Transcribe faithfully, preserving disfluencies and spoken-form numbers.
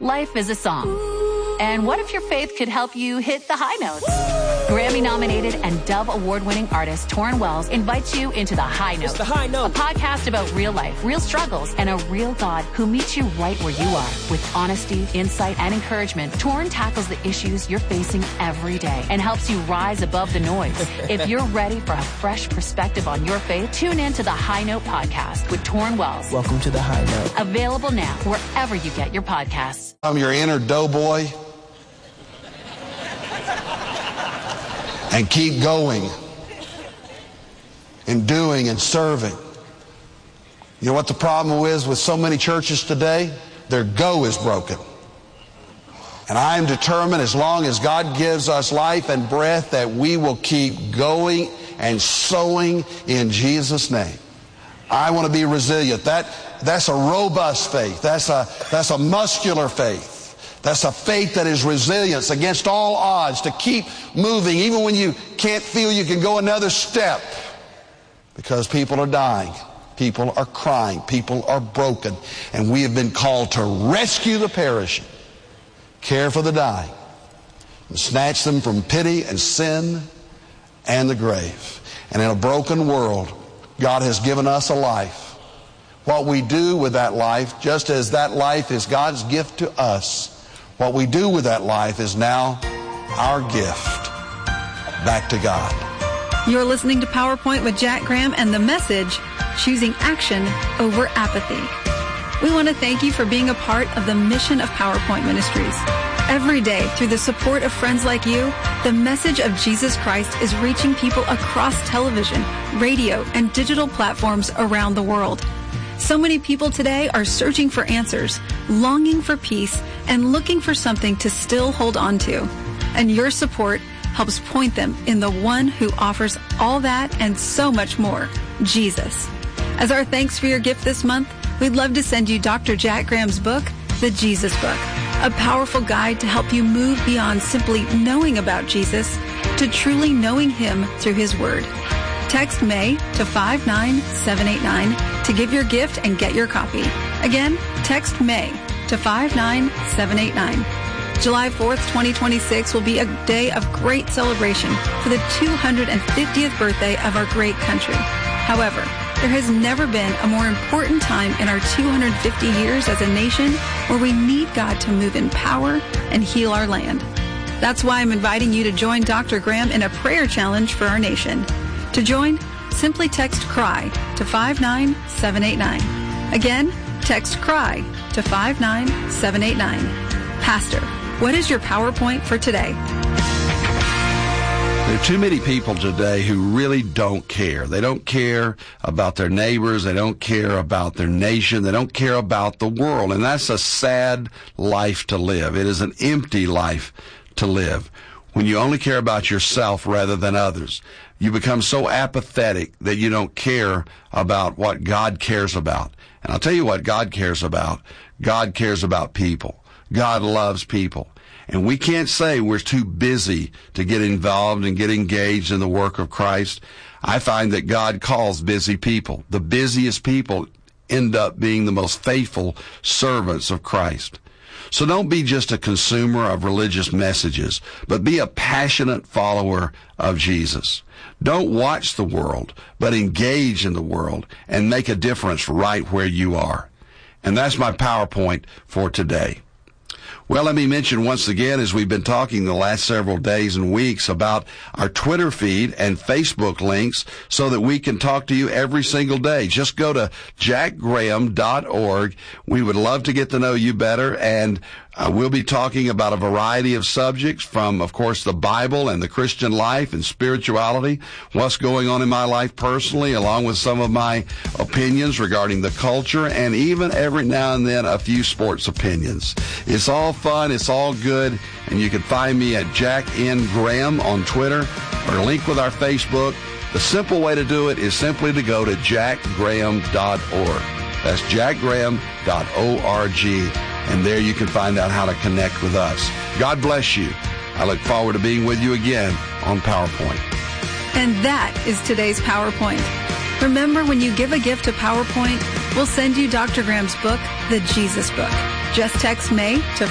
Life is a song. And what if your faith could help you hit the high notes? Grammy-nominated and Dove Award-winning artist Torrin Wells invites you into The High Note. It's The High Note. A podcast about real life, real struggles, and a real God who meets you right where you are. With honesty, insight, and encouragement, Torrin tackles the issues you're facing every day and helps you rise above the noise. If you're ready for a fresh perspective on your faith, tune in to The High Note podcast with Torrin Wells. Welcome to The High Note. Available now wherever you get your podcasts. I'm your inner doughboy. And keep going and doing and serving. You know what the problem is with so many churches today? Their go is broken. And I am determined, as long as God gives us life and breath, that we will keep going and sowing in Jesus' name. I want to be resilient. That, that's a robust faith. That's a, that's a muscular faith. That's a faith that is resilience against all odds, to keep moving even when you can't feel you can go another step. Because people are dying. People are crying. People are broken. And we have been called to rescue the perishing, care for the dying, and snatch them from pity and sin and the grave. And in a broken world, God has given us a life. What we do with that life, just as that life is God's gift to us, what we do with that life is now our gift back to God. You're listening to PowerPoint with Jack Graham and the message, Choosing Action Over Apathy. We want to thank you for being a part of the mission of PowerPoint Ministries. Every day, through the support of friends like you, the message of Jesus Christ is reaching people across television, radio, and digital platforms around the world. So many people today are searching for answers, longing for peace, and looking for something to still hold on to. And your support helps point them in the one who offers all that and so much more, Jesus. As our thanks for your gift this month, we'd love to send you Doctor Jack Graham's book, The Jesus Book, a powerful guide to help you move beyond simply knowing about Jesus to truly knowing Him through His Word. Text May to five nine seven eight nine to give your gift and get your copy. Again, text May to five nine seven eight nine. July fourth, twenty twenty-six will be a day of great celebration for the two hundred fiftieth birthday of our great country. However, there has never been a more important time in our two hundred fifty years as a nation where we need God to move in power and heal our land. That's why I'm inviting you to join Doctor Graham in a prayer challenge for our nation. To join, simply text CRY to five nine seven eight nine. Again, text CRY to five nine seven eight nine. Pastor, what is your PowerPoint for today? There are too many people today who really don't care. They don't care about their neighbors. They don't care about their nation. They don't care about the world. And that's a sad life to live. It is an empty life to live when you only care about yourself rather than others. You become so apathetic that you don't care about what God cares about. And I'll tell you what God cares about. God cares about people. God loves people. And we can't say we're too busy to get involved and get engaged in the work of Christ. I find that God calls busy people. The busiest people end up being the most faithful servants of Christ. So don't be just a consumer of religious messages, but be a passionate follower of Jesus. Don't watch the world, but engage in the world and make a difference right where you are. And that's my PowerPoint for today. Well, let me mention once again, as we've been talking the last several days and weeks, about our Twitter feed and Facebook links so that we can talk to you every single day. Just go to jack graham dot org. We would love to get to know you better, and Uh, we'll be talking about a variety of subjects from, of course, the Bible and the Christian life and spirituality, what's going on in my life personally, along with some of my opinions regarding the culture, and even every now and then a few sports opinions. It's all fun. It's all good. And you can find me at Jack N. Graham on Twitter or link with our Facebook. The simple way to do it is simply to go to jack graham dot org. That's jack graham dot org. And there you can find out how to connect with us. God bless you. I look forward to being with you again on PowerPoint. And that is today's PowerPoint. Remember, when you give a gift to PowerPoint, we'll send you Doctor Graham's book, The Jesus Book. Just text May to